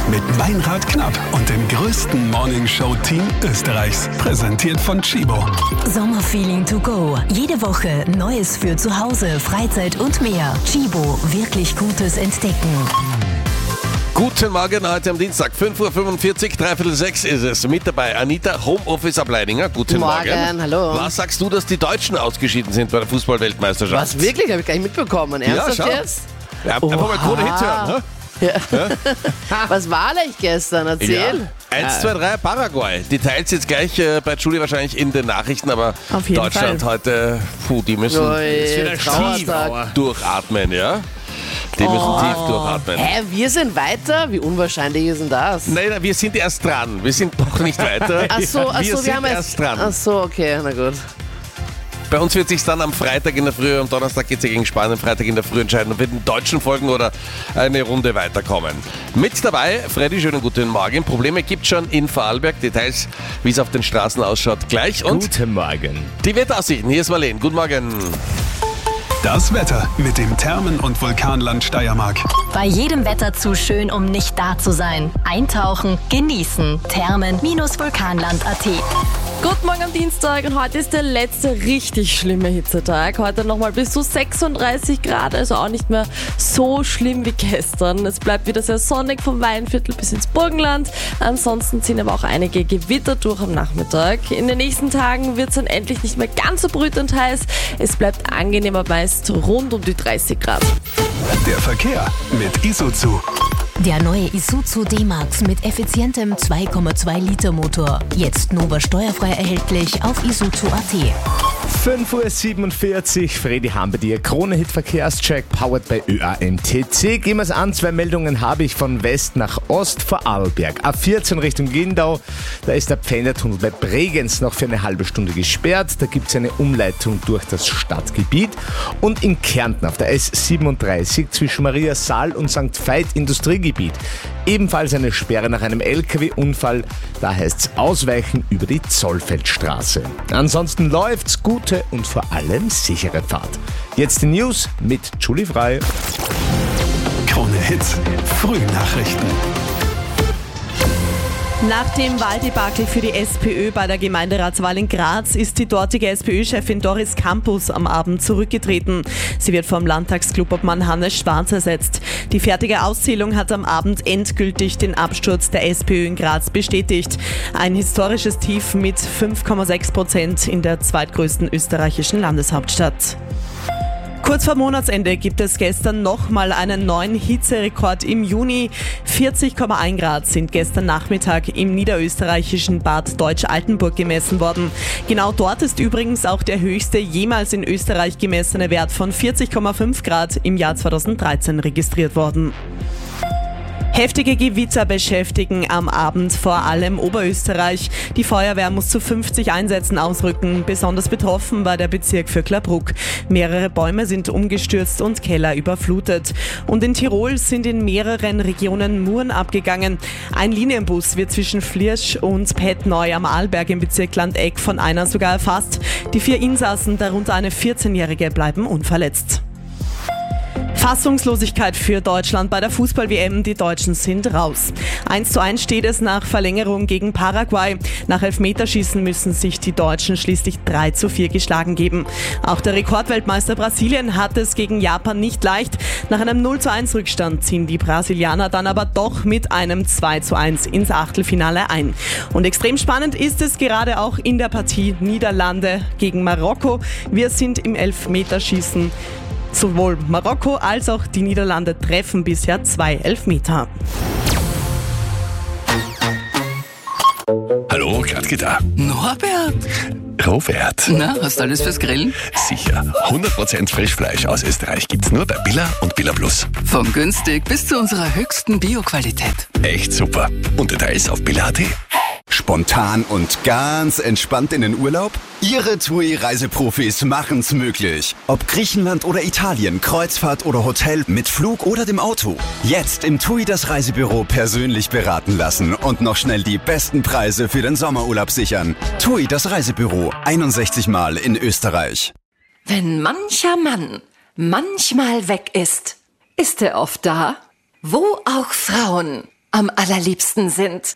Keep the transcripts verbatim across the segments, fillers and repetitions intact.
mit Meinrad Knapp und dem größten Morningshow-Team Österreichs. Präsentiert von Chibo. Sommerfeeling to go. Jede Woche Neues für zu Hause, Freizeit und mehr. Chibo, wirklich Gutes entdecken. Guten Morgen, heute am Dienstag, fünf Uhr fünfundvierzig, dreiviertel sechs ist es. Mit dabei Anita, Homeoffice-Ableidinger. Guten Morgen. Morgen, hallo. Was sagst du, dass die Deutschen ausgeschieden sind bei der Fußball-Weltmeisterschaft? Was, wirklich? Habe ich gar nicht mitbekommen. Ernsthaft Ja, schau. jetzt? Ja, einfach mal Krone Hits hören, ne? Ja. Was war eigentlich gestern? Erzähl. eins, zwei, drei, Paraguay. Details jetzt gleich äh, bei Julie wahrscheinlich in den Nachrichten, aber Auf jeden Deutschland Fall. heute, puh, die müssen Ui, Trauertag. durchatmen, ja? Die müssen Oh. tief durchatmen. Hä, wir sind weiter? Wie unwahrscheinlich ist denn das? Nein, wir sind erst dran. Wir sind noch nicht weiter. Ach so, ach wir so, sind wir haben erst dran. Ach so, okay, na gut. Bei uns wird sich dann am Freitag in der Früh, am Donnerstag geht es ja gegen Spanien, am Freitag in der Früh entscheiden, ob wir den Deutschen folgen oder eine Runde weiterkommen. Mit dabei, Freddy, schönen guten Morgen. Probleme gibt schon in Vorarlberg. Details, wie es auf den Straßen ausschaut, gleich. Und Guten Morgen. die Wetteraussichten. Hier ist Marlene. Guten Morgen. Das Wetter mit dem Thermen- und Vulkanland Steiermark. Bei jedem Wetter zu schön, um nicht da zu sein. Eintauchen, genießen. Thermen-vulkanland punkt at. Guten Morgen am Dienstag und heute ist der letzte richtig schlimme Hitzetag. Heute nochmal bis zu sechsunddreißig Grad, also auch nicht mehr so schlimm wie gestern. Es bleibt wieder sehr sonnig vom Weinviertel bis ins Burgenland. Ansonsten ziehen aber auch einige Gewitter durch am Nachmittag. In den nächsten Tagen wird es dann endlich nicht mehr ganz so brütend heiß. Es bleibt angenehm, aber meist rund um die dreißig Grad. Der Verkehr mit Isuzu. Der neue Isuzu D-Max mit effizientem zwei Komma zwei Liter Motor. Jetzt Nova steuerfrei erhältlich auf isuzu punkt at. fünf Uhr siebenundvierzig, Freddy haben bei dir. Krone-Hit Verkehrscheck, powered bei Ö A M T C. Gehen wir es an, zwei Meldungen habe ich von West nach Ost, Vorarlberg. A vierzehn Richtung Gindau, da ist der Pfändertunnel bei Bregenz noch für eine halbe Stunde gesperrt. Da gibt es eine Umleitung durch das Stadtgebiet. Und in Kärnten auf der S siebenunddreißig zwischen Mariasaal und Sankt Veit Industriegebiet ebenfalls eine Sperre nach einem L K W-Unfall. Da heißt es ausweichen über die Zollfeldstraße. Ansonsten läuft's, gute und vor allem sichere Fahrt. Jetzt die News mit Julie Frei. Krone Hits, Frühnachrichten. Nach dem Wahldebakel für die SPÖ bei der Gemeinderatswahl in Graz ist die dortige SPÖ-Chefin Doris Campus am Abend zurückgetreten. Sie wird vom Landtagsklubobmann Hannes Schwarz ersetzt. Die fertige Auszählung hat am Abend endgültig den Absturz der SPÖ in Graz bestätigt. Ein historisches Tief mit fünf Komma sechs Prozent in der zweitgrößten österreichischen Landeshauptstadt. Kurz vor Monatsende gibt es gestern nochmal einen neuen Hitzerekord im Juni. vierzig Komma eins Grad sind gestern Nachmittag im niederösterreichischen Bad Deutsch-Altenburg gemessen worden. Genau dort ist übrigens auch der höchste jemals in Österreich gemessene Wert von vierzig Komma fünf Grad im Jahr zweitausenddreizehn registriert worden. Heftige Gewitter beschäftigen am Abend vor allem Oberösterreich. Die Feuerwehr muss zu fünfzig Einsätzen ausrücken. Besonders betroffen war der Bezirk Vöcklerbruck. Mehrere Bäume sind umgestürzt und Keller überflutet. Und in Tirol sind in mehreren Regionen Muren abgegangen. Ein Linienbus wird zwischen Flirsch und Pettneu am Arlberg im Bezirk Landeck von einer sogar erfasst. Die vier Insassen, darunter eine vierzehnjährige, bleiben unverletzt. Fassungslosigkeit für Deutschland bei der Fußball-W M. Die Deutschen sind raus. eins zu eins steht es nach Verlängerung gegen Paraguay. Nach Elfmeterschießen müssen sich die Deutschen schließlich drei zu vier geschlagen geben. Auch der Rekordweltmeister Brasilien hat es gegen Japan nicht leicht. Nach einem null zu eins Rückstand ziehen die Brasilianer dann aber doch mit einem zwei zu eins ins Achtelfinale ein. Und extrem spannend ist es gerade auch in der Partie Niederlande gegen Marokko. Wir sind im Elfmeterschießen. Sowohl Marokko als auch die Niederlande treffen bisher zwei Elfmeter. Hallo, Gradke da. Norbert, Robert. na, hast du alles fürs Grillen? Sicher. hundert Prozent Frischfleisch aus Österreich gibt's nur bei Billa und Billa Plus. Vom günstig bis zu unserer höchsten Bioqualität. Echt super. Und Details auf billa punkt at. Spontan und ganz entspannt in den Urlaub? Ihre T U I-Reiseprofis machen's möglich. Ob Griechenland oder Italien, Kreuzfahrt oder Hotel, mit Flug oder dem Auto. Jetzt im T U I das Reisebüro persönlich beraten lassen und noch schnell die besten Preise für den Sommerurlaub sichern. T U I das Reisebüro, einundsechzig Mal in Österreich. Wenn mancher Mann manchmal weg ist, ist er oft da, wo auch Frauen am allerliebsten sind.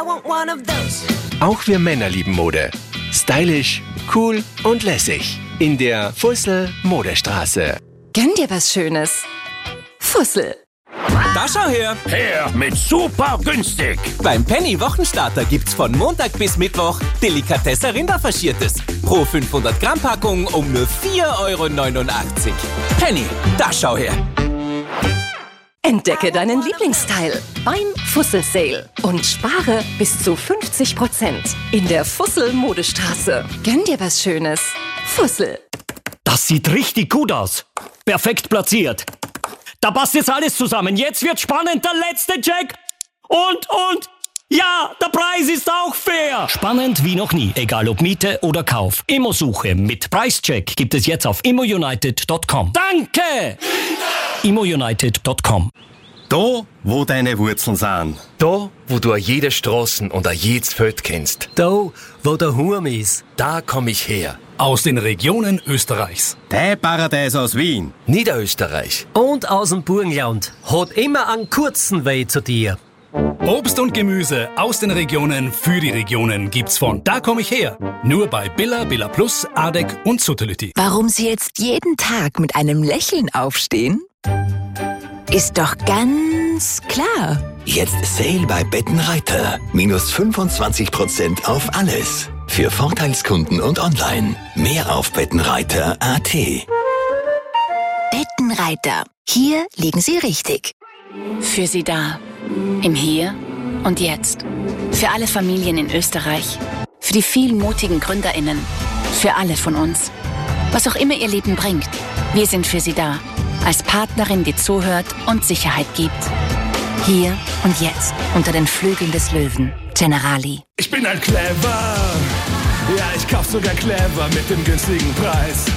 Auch wir Männer lieben Mode. Stylisch, cool und lässig. In der Fussel Modestraße. Gönn dir was Schönes. Fussel. Da schau her! Her mit super günstig! Beim Penny Wochenstarter gibt's von Montag bis Mittwoch Delikatesse Rinderfaschiertes. Pro fünfhundert Gramm Packung um nur vier Euro neunundachtzig. Penny, da schau her! Entdecke deinen Lieblingsteil beim Fussel Sale und spare bis zu fünfzig Prozent in der Fussel Modestraße. Gönn dir was Schönes. Fussel. Das sieht richtig gut aus. Perfekt platziert. Da passt jetzt alles zusammen. Jetzt wird spannend, der letzte Check. Und, und, ja, der Preis ist auch fair. Spannend wie noch nie, egal ob Miete oder Kauf. Immo-Suche mit Preischeck gibt es jetzt auf immo united punkt com. Danke! immo united punkt com. Da, wo deine Wurzeln sind. Da, wo du a jede Straßen und a jedes Feld kennst. Da, wo der Hurm ist. Da komm ich her. Aus den Regionen Österreichs. Dein Paradies aus Wien. Niederösterreich. Und aus dem Burgenland. Hat immer einen kurzen Weg zu dir. Obst und Gemüse aus den Regionen für die Regionen gibt's von Da komm ich her. Nur bei Billa, Billa Plus, Adek und Suttelütti. Warum Sie jetzt jeden Tag mit einem Lächeln aufstehen? Ist doch ganz klar. Jetzt Sale bei Bettenreiter. Minus fünfundzwanzig Prozent auf alles. Für Vorteilskunden und online. Mehr auf bettenreiter punkt a t. Bettenreiter. Hier liegen Sie richtig. Für Sie da. Im Hier und Jetzt. Für alle Familien in Österreich. Für die vielen mutigen GründerInnen. Für alle von uns. Was auch immer Ihr Leben bringt. Wir sind für Sie da. Als Partnerin, die zuhört und Sicherheit gibt. Hier und jetzt. Unter den Flügeln des Löwen. Generali. Ich bin halt clever. Ja, ich kauf sogar clever mit dem günstigen Preis.